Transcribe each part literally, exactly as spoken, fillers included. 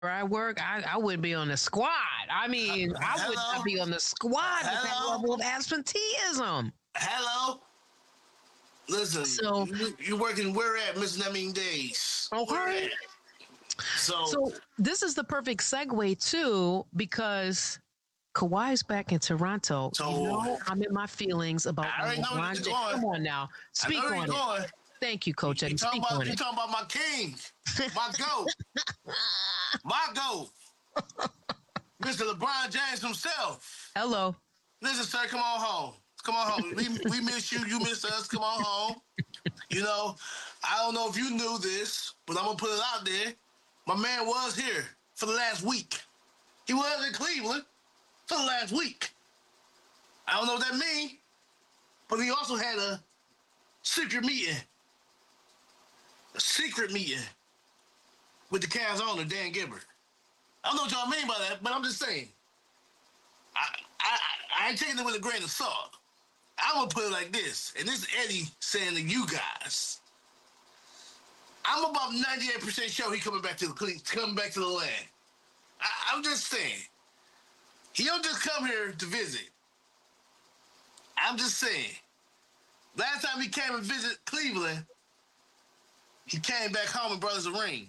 where I work, I, I wouldn't be on the squad. I mean, I would not Hello? be on the squad with that Hello? level of absenteeism. Hello? Listen, So, you, you working where at, Miss Nemming Days? Where okay. at? So, So, this is the perfect segue, too, because Kawhi's back in Toronto. You so know, I'm in my feelings about I when already know where LeBron you're James. Come going. on now. I know Speak where you're on it. going. Thank you, You, Coach you Eddie. talking Speak about on you it. talking about my king, my goat, my goat, Mister LeBron James himself. Hello. Listen, sir, come on home. Come on home. We we miss you. You miss us. Come on home. You know, I don't know if you knew this, but I'm gonna put it out there. My man was here for the last week. He was in Cleveland for the last week. I don't know what that means, but he also had a secret meeting, a secret meeting with the Cavs owner, Dan Gilbert. I don't know what y'all mean by that, but I'm just saying. I I, I ain't taking it with a grain of salt. I'm gonna put it like this, and this is Eddie saying to you guys. I'm about ninety-eight percent sure he coming back to the coming back to the land. I, I'm just saying. He don't just come here to visit. I'm just saying. Last time he came and visit Cleveland, he came back home and brought us a ring.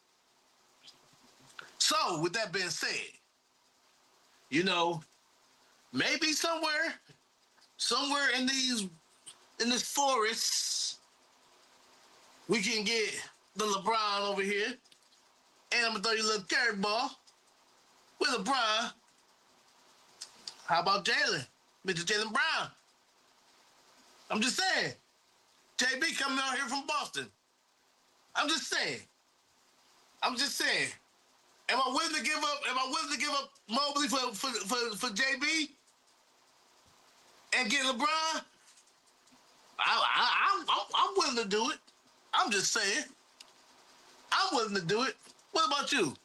So, with that being said, you know, maybe somewhere, somewhere in these, in this forest, we can get the LeBron over here, and I'm gonna throw you a little curveball with LeBron. How about Jalen, Mister Jalen Brown? I'm just saying, J B coming out here from Boston. I'm just saying. I'm just saying. Am I willing to give up? Am I willing to give up Mobley for for for, for J B and get LeBron? I, I, I'm, I'm I'm willing to do it. I'm just saying. I'm willing to do it. What about you?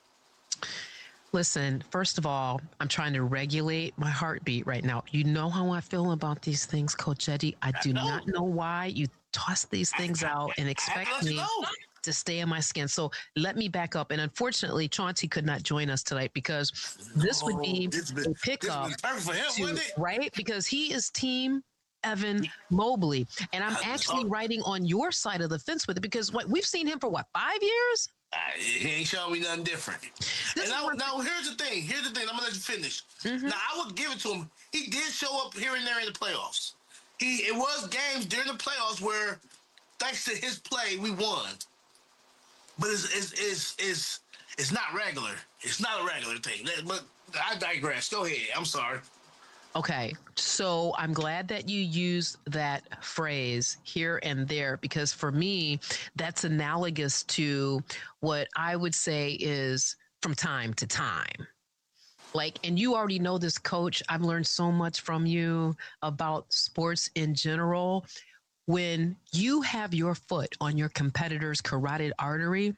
Listen, first of all, I'm trying to regulate my heartbeat right now. You know how I feel about these things, Coach Eddie. I I do know. not know why you toss these I, things I, out and I have to expect let you me know. to stay in my skin. So let me back up. And unfortunately, Chauncey could not join us tonight because this would Oh, be this been a this pickup been perfect for him, to, wasn't it? right? Because he is team Evan Mobley. And I'm I, actually oh, riding on your side of the fence with it because what we've seen him for what, five years? I, he ain't showing me nothing different. This And is now, one now here's the thing. Here's the thing. I'm gonna let you finish. thing. Now I would give it to him. He did show up here and there in the playoffs. He it was games during the playoffs where, thanks to his play, we won. But it's it's it's it's, it's not regular. It's not a regular thing. But I digress. Go ahead. I'm sorry. Okay, so I'm glad that you use that phrase here and there because for me, that's analogous to what I would say is from time to time. Like, and you already know this, coach. I've learned so much from you about sports in general. When you have your foot on your competitor's carotid artery,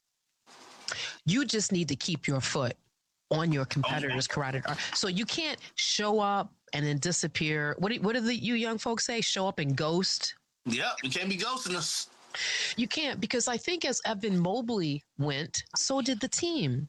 you just need to keep your foot on your competitor's carotid artery. So you can't show up and then disappear. What do, what do the, you young folks say? Show up and ghost? Yep, you can't be ghosting us. You can't because I think as Evan Mobley went, so did the team.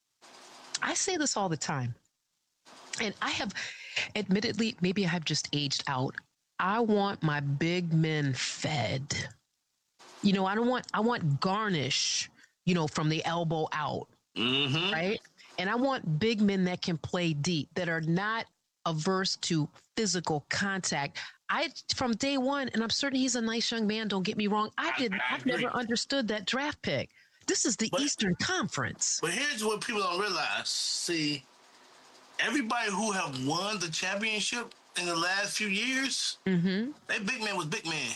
I say this all the time. And I have, admittedly, maybe I have just aged out. I want my big men fed. You know, I don't want, I want garnish, you know, from the elbow out, Mm-hmm. right? And I want big men that can play deep, that are not averse to physical contact. I, from day one, and I'm certain he's a nice young man, don't get me wrong, I I, didn't, I I've agree. never understood that draft pick. This is the But Eastern Conference. but here's what people don't realize. See, everybody who have won the championship in the last few years, Mm-hmm. that big man was big man.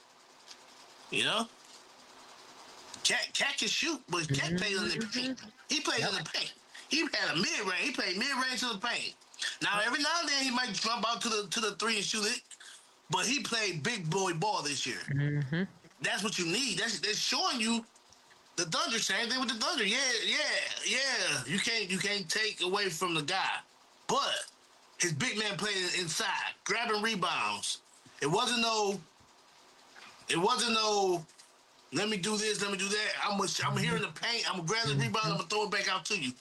You know? Cat, Cat can shoot, but Cat played in the paint. He played Yep. in the paint. He had a mid range. He played mid range to the paint. Now every now and then he might jump out to the to the three and shoot it, but he played big boy ball this year. Mm-hmm. That's what you need. That's that's showing you the Thunder. Same thing with the Thunder. Yeah, yeah, yeah. You can't you can't take away from the guy, but his big man played inside, grabbing rebounds. It wasn't no. It wasn't no Let me do this. Let me do that. I'm gonna, I'm here in the paint. I'm gonna grab the rebound. I'm gonna throw it back out to you.